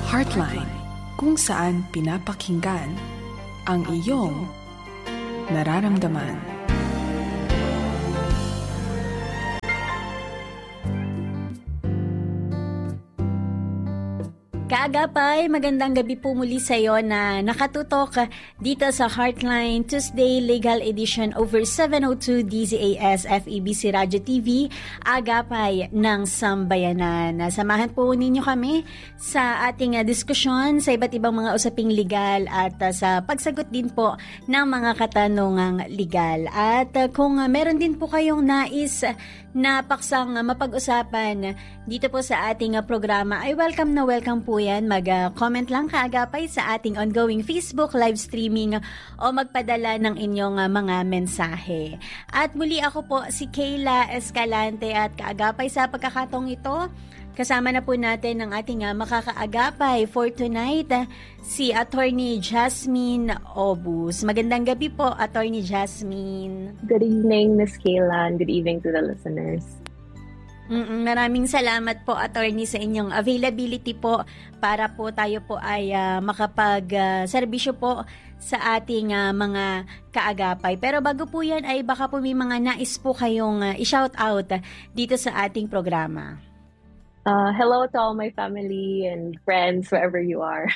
Heartline, kung saan pinapakinggan ang iyong nararamdaman. Kaagapay, magandang gabi po muli sa iyo na nakatutok dito sa Heartline Tuesday Legal Edition over 702 DZAS FEBC Radio TV, Agapay ng Sambayanan. Samahan po ninyo kami sa ating diskusyon sa iba't ibang mga usaping legal at sa pagsagot din po ng mga katanungang legal. At kung meron din po kayong nais na paksang mapag-usapan dito po sa ating programa, ay welcome na welcome po yan. Mag-comment lang kaagapay sa ating ongoing Facebook live streaming o magpadala ng inyong mga mensahe. At muli ako po si Kayla Escalante at kaagapay sa pagkakataong ito, kasama na po natin ang ating makakaagapay for tonight, si Attorney Jasmine Obus. Magandang gabi po, Attorney Jasmine. Good evening, Ms. Kayla, and good evening to the listeners. Maraming salamat po, Attorney, sa inyong availability po para po tayo po ay makapag-serbisyo po sa ating mga kaagapay. Pero bago po yan ay baka po may mga nais po kayong i-shout out dito sa ating programa. Hello to all my family and friends wherever you are.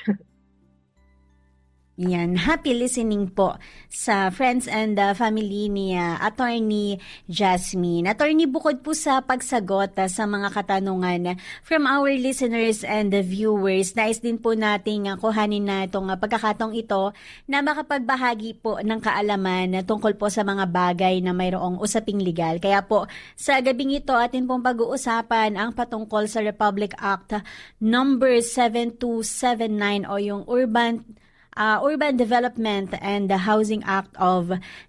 Yan, happy listening po sa friends and family ni Attorney Jasmine. Attorney, bukod po sa pagsagot sa mga katanungan from our listeners and viewers, nais din po nating kuhanin na itong pagkakataong ito na makapagbahagi po ng kaalaman tungkol po sa mga bagay na mayroong usaping legal. Kaya po, sa gabing ito, atin pong pag-uusapan ang patungkol sa Republic Act number 7279 o yung Urban Development and the Housing Act of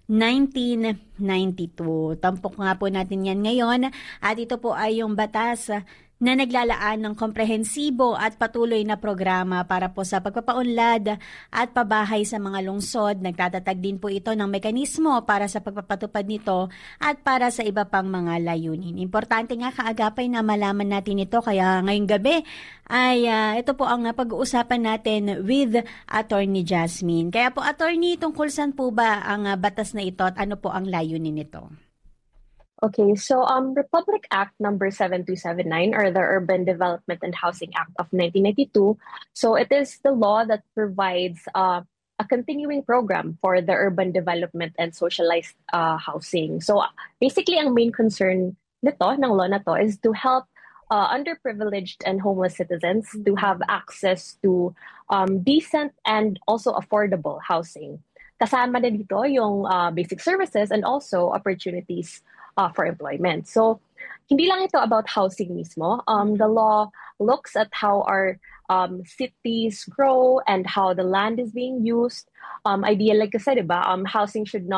1992. Tampok nga po natin yan ngayon at ito po ay yung batas na naglalaan ng komprehensibo at patuloy na programa para po sa pagpapaunlad at pabahay sa mga lungsod. Nagtatatag din po ito ng mekanismo para sa pagpapatupad nito at para sa iba pang mga layunin. Importante nga kaagapay na malaman natin ito, kaya ngayong gabi ay ito po ang pag-uusapan natin with Attorney Jasmine. Kaya po, Attorney, tungkol saan po ba ang batas na ito at ano po ang layunin nito? Okay, so Republic Act number 7279, or the Urban Development and Housing Act of 1992. So it is the law that provides a continuing program for the urban development and socialized housing. So basically, ang main concern nito, ng law na to, is to help underprivileged and homeless citizens to have access to decent and also affordable housing. Kasama na dito yung basic services and also opportunities for employment. So, hindi lang ito about housing mismo. The law looks at how our cities grow and how the land is being used. Ideally, kasi, diba, housing should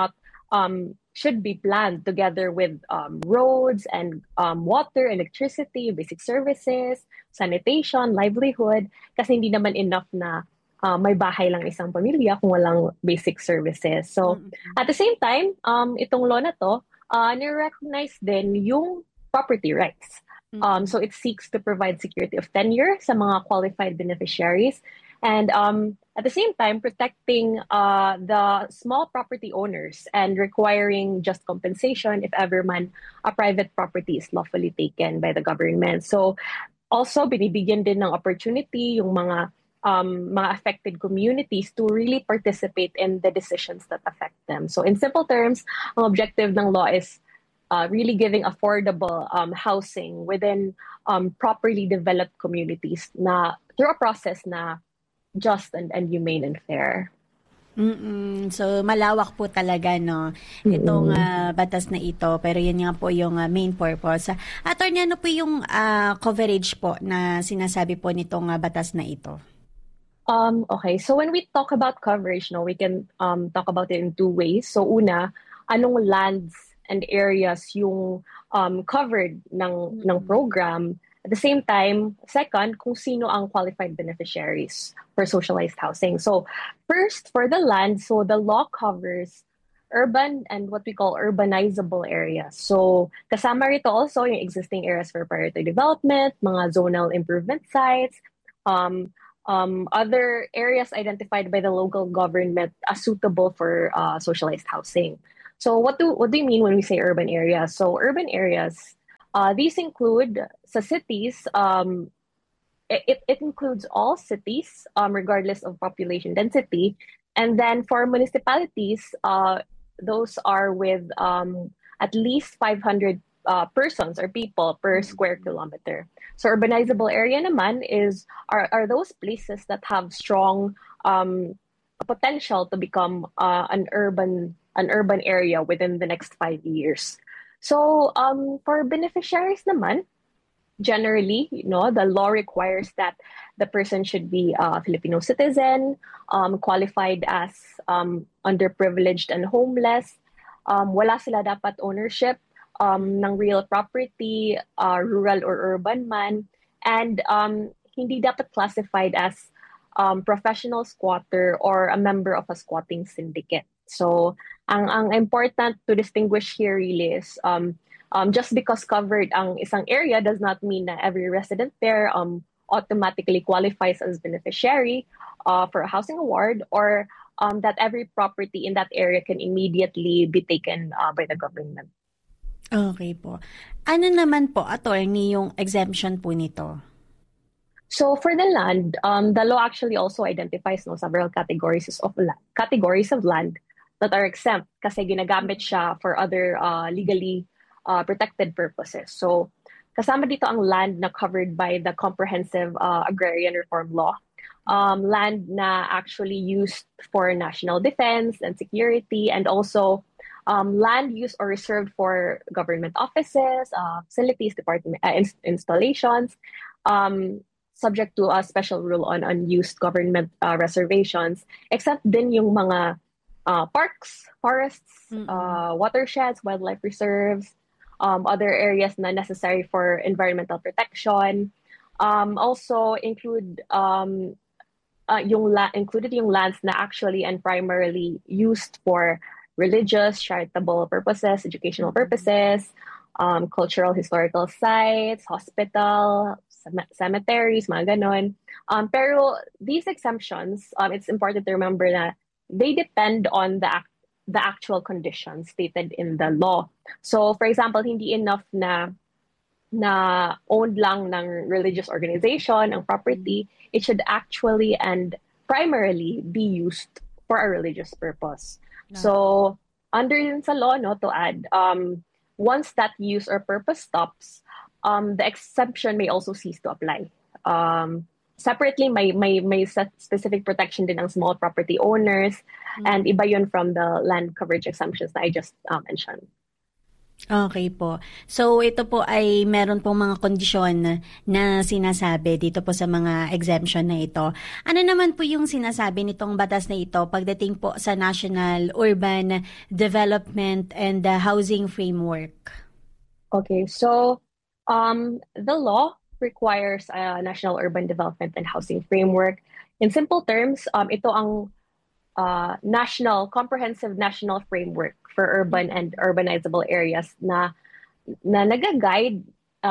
be planned together with roads and water, electricity, basic services, sanitation, livelihood. Kasi hindi naman enough na may bahay lang isang pamilya kung walang basic services. So, at the same time, itong law na to, ni-recognize din yung property rights. So it seeks to provide security of tenure sa mga qualified beneficiaries and at the same time protecting the small property owners and requiring just compensation if ever man a private property is lawfully taken by the government. So also binibigyan din ng opportunity yung mga affected communities to really participate in the decisions that affect them. So in simple terms, ang objective ng law is really giving affordable housing within properly developed communities na through a process na just and humane and fair. So malawak po talaga no itong batas na ito, pero yan nga po yung main purpose. Attorney, ano po yung coverage po na sinasabi po nitong batas na ito? Okay, so when we talk about coverage, we can talk about it in two ways. So una, anong lands and areas yung covered ng program. At the same time, second, kung sino ang qualified beneficiaries for socialized housing. So first, for the land, so the law covers urban and what we call urbanizable areas. So kasama rito also yung existing areas for priority development, mga zonal improvement sites, other areas identified by the local government as suitable for socialized housing. So what do you mean when we say urban areas? So urban areas, these include sa cities. It includes all cities, regardless of population density. And then for municipalities, those are with at least 500 persons or people per square kilometer. So urbanizable area naman are those places that have strong potential to become an urban area within the next 5 years. So for beneficiaries naman, generally, the law requires that the person should be a Filipino citizen, qualified as underprivileged and homeless. Wala sila dapat ownership ng real property, rural or urban man, and hindi dapat classified as professional squatter or a member of a squatting syndicate. So, ang important to distinguish here really is just because covered ang isang area does not mean that every resident there automatically qualifies as beneficiary for a housing award, or that every property in that area can immediately be taken by the government. Okay po. Ano naman po, attorney, yung exemption po nito? So for the land, the law actually also identifies several categories of land that are exempt kasi ginagamit siya for other legally protected purposes. So kasama dito ang land na covered by the Comprehensive Agrarian Reform Law, land na actually used for national defense and security, and also land used or reserved for government offices, facilities, department installations, subject to a special rule on unused government reservations, except din yung mga parks, forests, watersheds, wildlife reserves, other areas na necessary for environmental protection. Also included yung lands na actually and primarily used for religious, charitable purposes, educational purposes, cultural, historical sites, hospital, cemeteries, mga ganon. Pero these exemptions, it's important to remember na they depend on the actual conditions stated in the law. So, for example, hindi enough na owned lang ng religious organization ang property. It should actually and primarily be used for a religious purpose. No. So, under yun sa law, to add, once that use or purpose stops, the exemption may also cease to apply. Separately, may specific protection din ng small property owners, and iba yun from the land coverage exemptions na I just mentioned. Okay po. So, ito po ay meron pong mga kondisyon na sinasabi dito po sa mga exemption na ito. Ano naman po yung sinasabi nitong batas na ito pagdating po sa National Urban Development and Housing Framework? Okay, so the law requires a National Urban Development and Housing Framework. In simple terms, ito ang comprehensive national framework for urban and urbanizable areas na nag-guide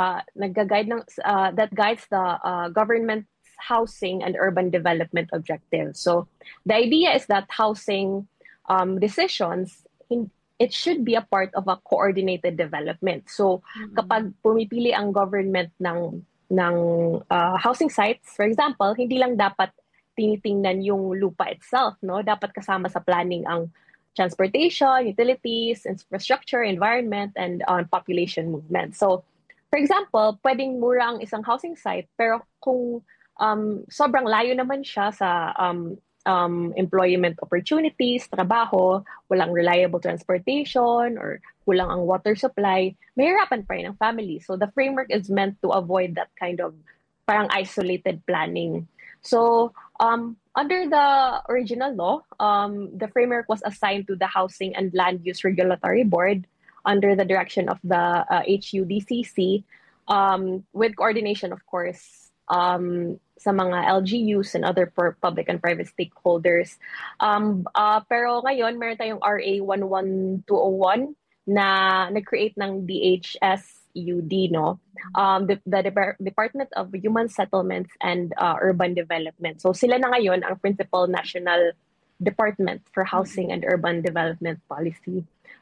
that guides the government's housing and urban development objectives. So the idea is that housing decisions, it should be a part of a coordinated development. So kapag pumipili ang government ng housing sites, for example, hindi lang dapat tinitingnan yung lupa itself, dapat kasama sa planning ang transportation, utilities, infrastructure, environment, and population movement. So, for example, pwedeng mura ang isang housing site, pero kung sobrang layo naman siya sa employment opportunities, trabaho, walang reliable transportation, or kulang ang water supply, mahirapan pa rin ang family. So, the framework is meant to avoid that kind of parang isolated planning. So, under the original law, the framework was assigned to the Housing and Land Use Regulatory Board under the direction of the HUDCC, with coordination, of course, sa mga LGUs and other public and private stakeholders. Pero ngayon, meron tayong RA 11201 na nag-create ng DHS DSUD, no? The Department of Human Settlements and Urban Development. So sila na ngayon ang principal national department for housing and urban development policy.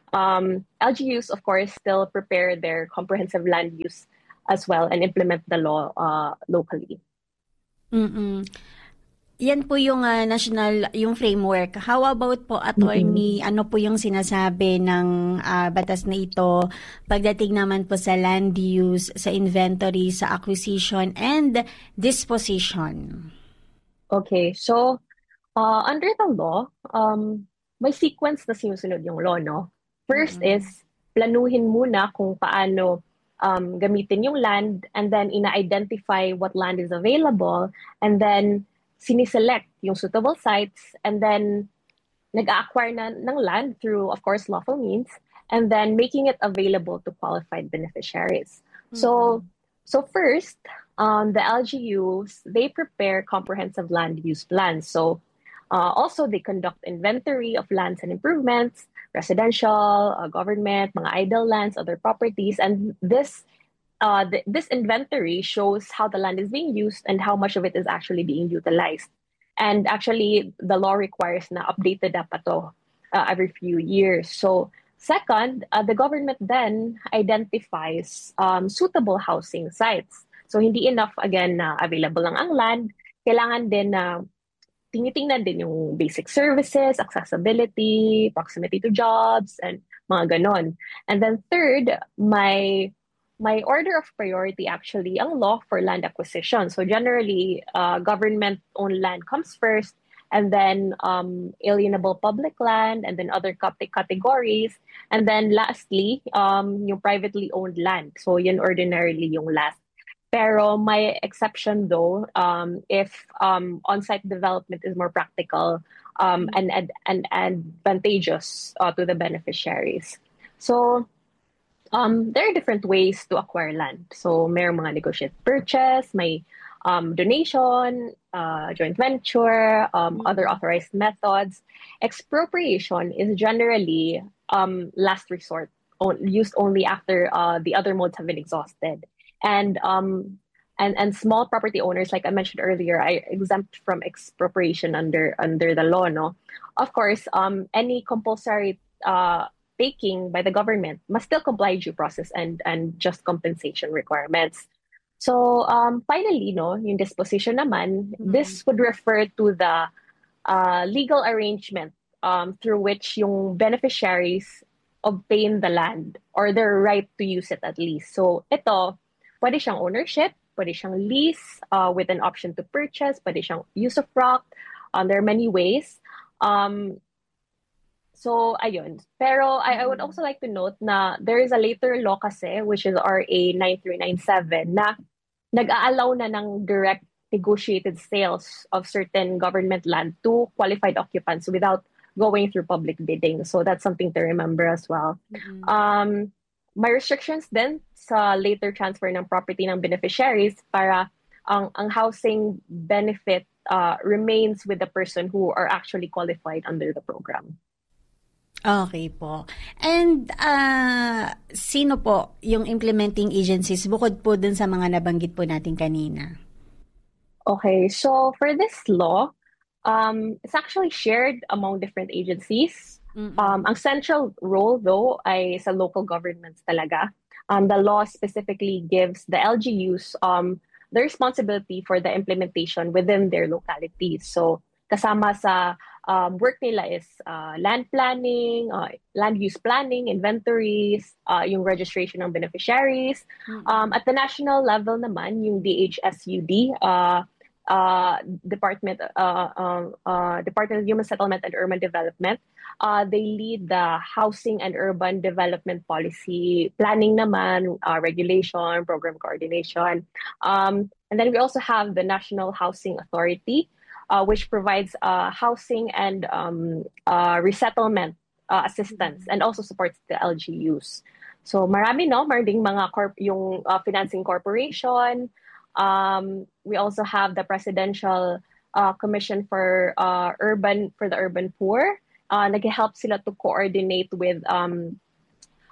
LGUs, of course, still prepare their comprehensive land use as well and implement the law locally. Mm-mm. Yan po yung yung framework. How about po, attorney, ano po yung sinasabi ng batas na ito pagdating naman po sa land use, sa inventory, sa acquisition, and disposition? Okay, so under the law, may sequence na sinusunod yung law, no? First is, planuhin muna kung paano gamitin yung land, and then ina-identify what land is available, and then siniselect yung suitable sites, and then nag-acquire na ng land through, of course, lawful means, and then making it available to qualified beneficiaries. So first, the LGUs, they prepare comprehensive land use plans. So also, they conduct inventory of lands and improvements, residential, government, mga idle lands, other properties, and this inventory shows how the land is being used and how much of it is actually being utilized. And actually, the law requires na updated dapat to every few years. So second, the government then identifies suitable housing sites. So hindi enough, again, na available lang ang land. Kailangan din na tinitingnan din yung basic services, accessibility, proximity to jobs, and mga ganon. And then third, my order of priority actually ang law for land acquisition. So generally, government-owned land comes first, and then alienable public land, and then other categories, and then lastly, yung privately owned land. So yun ordinarily yung last. Pero may exception though, if on-site development is more practical and advantageous to the beneficiaries. So there are different ways to acquire land. So may mga negotiated purchase, may donation, joint venture, other authorized methods. Expropriation is generally last resort, used only after the other modes have been exhausted. And small property owners, like I mentioned earlier, are exempt from expropriation under the law. No, of course, any compulsory taking by the government must still comply due process and just compensation requirements. So finally, no, yung disposition naman, this would refer to the legal arrangement through which yung beneficiaries obtain the land or their right to use it at least. So ito, pwede siyang ownership, pwede siyang lease with an option to purchase, pwede siyang use of rock. There are many ways. So, ayun. Pero I would also like to note na there is a later law kasi, which is RA 9397, na nag-aalaw na ng direct negotiated sales of certain government land to qualified occupants without going through public bidding. So that's something to remember as well. May restrictions din sa later transfer ng property ng beneficiaries para ang housing benefit remains with the person who are actually qualified under the program. Okay po. And sino po yung implementing agencies bukod po dun sa mga nabanggit po natin kanina? Okay, so for this law, it's actually shared among different agencies. Ang central role though ay sa local governments talaga. The law specifically gives the LGUs the responsibility for the implementation within their localities. So kasama sa work nila is land planning, land use planning, inventories, yung registration ng beneficiaries. At the national level naman, yung DHSUD, Department of Human Settlement and Urban Development, they lead the housing and urban development policy planning naman, regulation, program coordination. And then we also have the National Housing Authority, which provides housing and resettlement assistance and also supports the LGUs. So marami maraming mga yung financing corporation. We also have the Presidential Commission for the Urban Poor. Nag-help sila to coordinate with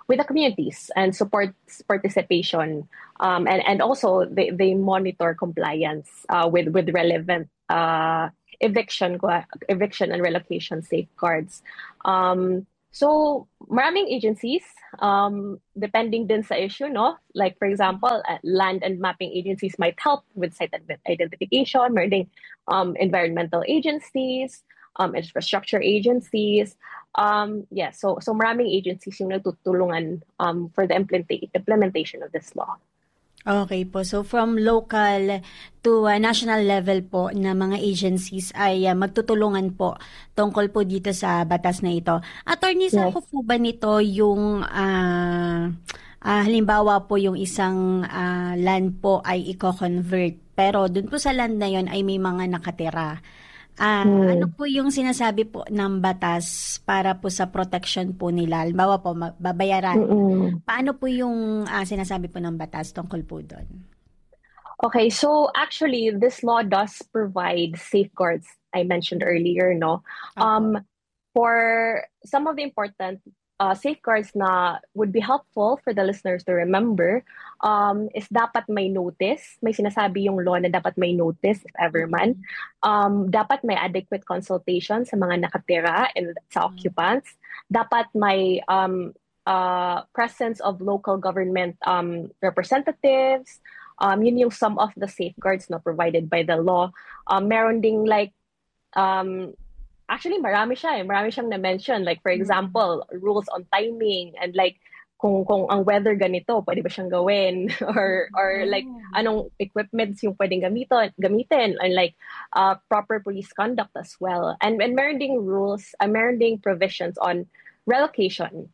with the communities and supports participation, and also they monitor compliance with relevant eviction and relocation safeguards. So maraming agencies, depending din sa issue, no? Like for example, land and mapping agencies might help with site identification, maraming environmental agencies, infrastructure agencies. So maraming agencies yung nagtutulungan for the implementation of this law. Okay po. So from local to national level po na mga agencies ay magtutulungan po tungkol po dito sa batas na ito. Attorney, Yes. saan po ba nito yung halimbawa po yung isang land po ay i-convert pero dun po sa land na yon ay may mga nakatira. Ano po yung sinasabi po ng batas para po sa protection po nila? Halimbawa po, babayaran. Paano po yung sinasabi po ng batas tungkol po doon? Okay, so actually, this law does provide safeguards I mentioned earlier, no? For some of the important safeguards na would be helpful for the listeners to remember, is dapat may notice. May sinasabi yung law na dapat may notice if ever man. Dapat may adequate consultation sa mga nakatira and sa occupants. Dapat may presence of local government representatives. Yun yung some of the safeguards na provided by the law. Meron ding like actually, marami siya eh. Marami siyang na-mention. Like, for example, rules on timing and like, kung ang weather ganito, pwede ba siyang gawin? or like, anong equipments yung pwedeng gamitin? And like, proper police conduct as well. And meron ding rules, meron ding provisions on relocation.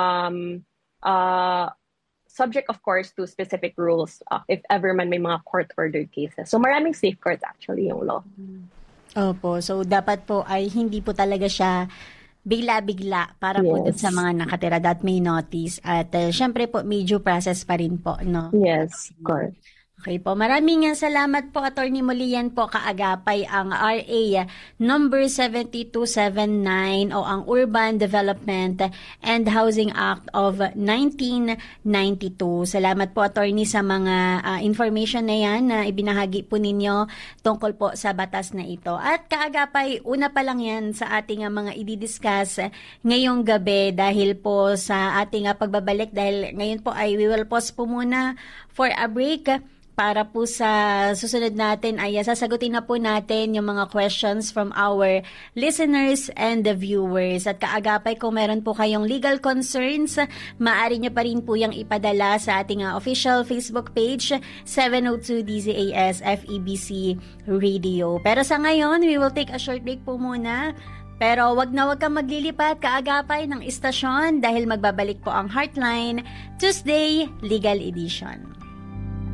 Subject, of course, to specific rules if ever man may mga court-ordered cases. So, maraming safeguards actually yung law. Opo. So, dapat po ay hindi po talaga siya bigla-bigla para po dun sa mga nakatira that may notice. At syempre po, may due process pa rin po, no? Yes, of course. Okay po. Maraming salamat po, Attorney Mulian po. Kaagapay ang RA number 7279 o ang Urban Development and Housing Act of 1992. Salamat po, Attorney, sa mga information na yan na ibinahagi po ninyo tungkol po sa batas na ito. At kaagapay, una pa lang yan sa ating mga i-discuss ngayong gabi dahil po sa ating pagbabalik dahil ngayon po ay we will pause po muna for a break. Para po sa susunod natin ay sasagutin na po natin yung mga questions from our listeners and the viewers. At kaagapay kung meron po kayong legal concerns, maaari nyo pa rin po yung ipadala sa ating official Facebook page, 702 DZAS FEBC Radio. Pero sa ngayon, we will take a short break po muna. Pero wag kang maglilipat kaagapay ng istasyon dahil magbabalik po ang Heartline Tuesday Legal Edition.